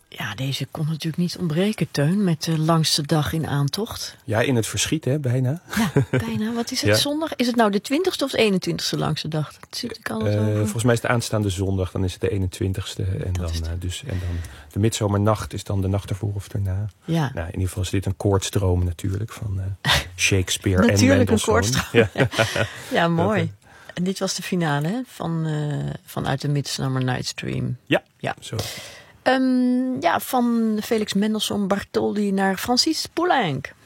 Ja, deze kon natuurlijk niet ontbreken, Teun, met de langste dag in aantocht. Ja, in het verschiet, hè, bijna. Ja, bijna. Wat is het, zondag? Is het nou de 20ste of de 21ste langste dag? Dat zit ik altijd volgens mij is het aanstaande zondag, dan is het de 21ste. En dan de midzomernacht is dan de nacht ervoor of daarna. Ja. Nou, in ieder geval is dit een koortsdroom natuurlijk van Shakespeare natuurlijk en Mendelssohn. Natuurlijk een koortsdroom. Ja, mooi. En dit was de finale, hè? Vanuit de Midsummer Night's Dream. Ja. Zo. Van Felix Mendelssohn Bartholdy naar Francis Poulenc.